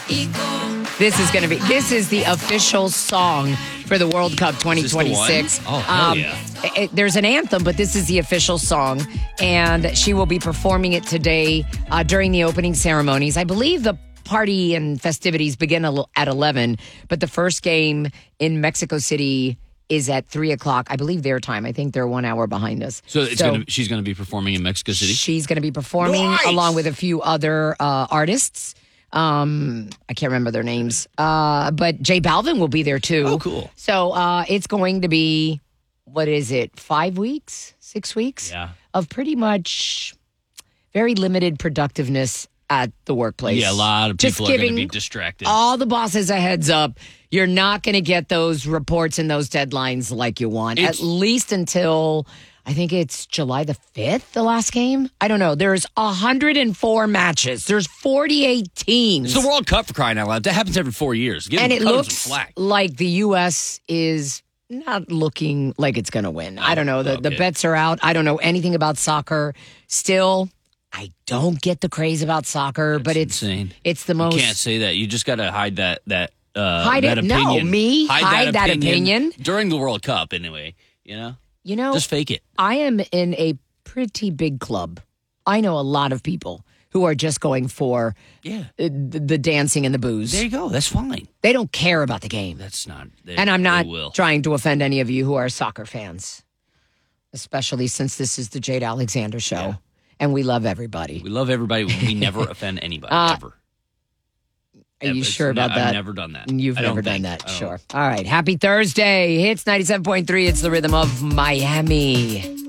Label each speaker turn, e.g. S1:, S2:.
S1: This is the official song for the World Cup 2026.
S2: Oh, hell yeah.
S1: There's an anthem, but this is the official song, and she will be performing it today during the opening ceremonies. I believe the party and festivities begin at 11, but the first game in Mexico City is at 3 o'clock, I believe their time. I think they're 1 hour behind us.
S2: So she's going to be performing in Mexico City?
S1: She's going to be performing along with a few other artists. I can't remember their names. But J Balvin will be there too.
S2: Oh, cool.
S1: So it's going to be, what is it, 5 weeks, 6 weeks?
S2: Yeah.
S1: Of pretty much very limited productiveness at the workplace.
S2: Yeah, a lot of
S1: Just
S2: people are going to
S1: giving
S2: be distracted.
S1: all the bosses a heads up. You're not going to get those reports and those deadlines like you want, at least until, I think it's July the 5th, the last game. I don't know. There's 104 matches. There's 48 teams.
S2: It's the World Cup, for crying out loud. That happens every 4 years.
S1: And it looks like the U.S. is not looking like it's going to win. I don't know. The bets are out. I don't know anything about soccer. Still, I don't get the craze about soccer, but it's
S2: insane.
S1: It's the most.
S2: You can't say that. You just got to hide that
S1: hide
S2: that
S1: it.
S2: opinion.
S1: No, me hide that opinion
S2: during the World Cup. Anyway,
S1: You know,
S2: just fake it.
S1: I am in a pretty big club. I know a lot of people who are just going for the dancing and the booze.
S2: There you go. That's fine.
S1: They don't care about the game.
S2: That's not.
S1: And I'm not trying to offend any of you who are soccer fans, especially since this is the Jade Alexander show. Yeah. And we love everybody.
S2: We love everybody. We never offend anybody, ever.
S1: Are you sure about that?
S2: I've never done that.
S1: You've never done that, sure. All right. Happy Thursday. Hits 97.3. It's the rhythm of Miami.